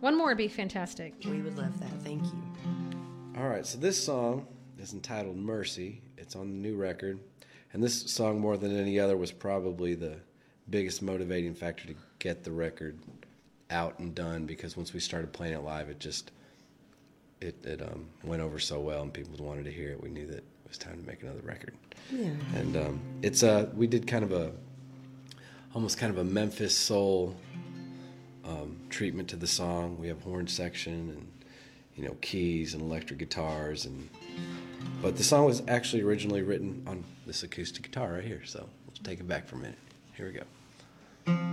One more would be fantastic. We would love that. Thank you. All right, so this song is entitled Mercy. It's on the new record. And this song, more than any other, was probably the biggest motivating factor to get the record out and done, because once we started playing it live, it went over so well and people wanted to hear it. We knew that it was time to make another record. Yeah. And we did almost kind of a Memphis soul treatment to the song. We have horn section and keys and electric guitars, but the song was actually originally written on this acoustic guitar right here. So let's take it back for a minute. Here we go.